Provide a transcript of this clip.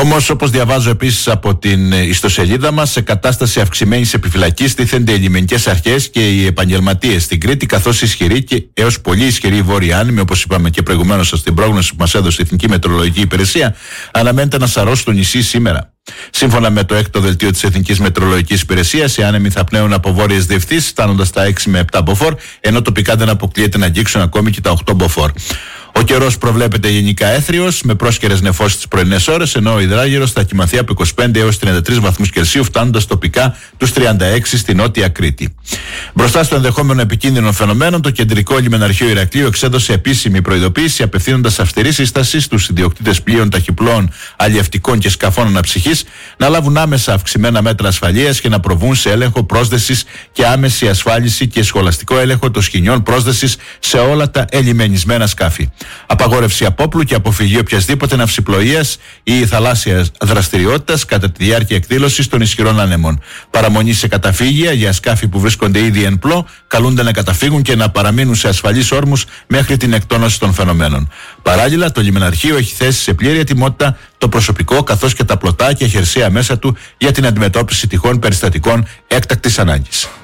Όμως, όπως διαβάζω επίσης από την ιστοσελίδα μας, σε κατάσταση αυξημένης επιφυλακής τίθενται οι λιμενικές αρχές και οι επαγγελματίες στην Κρήτη, καθώς ισχυρή και έως πολύ ισχυρή βόρεια άνεμη, όπως είπαμε και προηγουμένως στην πρόγνωση που μας έδωσε η Εθνική Μετεωρολογική Υπηρεσία, αναμένεται να σαρώσει το νησί σήμερα. Σύμφωνα με το 6ο δελτίο της Εθνικής Μετεωρολογικής Υπηρεσίας, οι άνεμοι θα πνέουν από βόρειες διευθύνσεις, φτάνοντας στα 6 με 7 μποφόρ, ενώ τοπικά δεν αποκλείεται να αγγίξουν ακόμη και τα 8 μποφόρ. Ο καιρός προβλέπεται γενικά έθριος, με πρόσκαιρες νεφώσεις τις πρωινές ώρες, ενώ ο υδράγυρος θα κυμανθεί από 25 έως 33 βαθμούς Κελσίου, φτάνοντας τοπικά τους 36 στη Νότια Κρήτη. Μπροστά στο ενδεχόμενο επικίνδυνων φαινομένων, το Κεντρικό Λιμεναρχείο Ηρακλείου εξέδωσε επίσημη προειδοποίηση, απευθύνοντας αυστηρή σύσταση στους ιδιοκτήτες πλοίων, ταχυπλοών, αλλιευτικών και σκαφών αναψυχής να λάβουν άμεσα αυξημένα μέτρα ασφαλείας και να προβούν σε έλεγχο πρόσδεσης και άμεση ασφάλιση και σχολαστικό έλεγχο των σκηνιών πρόσδεσης σε όλα τα ελιμενισμένα σκάφη. Απαγόρευση απόπλου και αποφυγή οποιασδήποτε ναυσιπλοείας ή θαλάσσιας δραστηριότητας κατά τη διάρκεια εκδήλωσης των ισχυρών ανέμων. Παραμονή σε καταφύγια για σκάφη που βρίσκονται ήδη εν πλώ καλούνται να καταφύγουν και να παραμείνουν σε ασφαλείς όρμους μέχρι την εκτόνωση των φαινομένων. Παράλληλα, το λιμεναρχείο έχει θέσει σε πλήρη ετοιμότητα το προσωπικό καθώς και τα πλωτά και χερσαία μέσα του για την αντιμετώπιση τυχόν περιστατικών έκτακτης ανάγκης.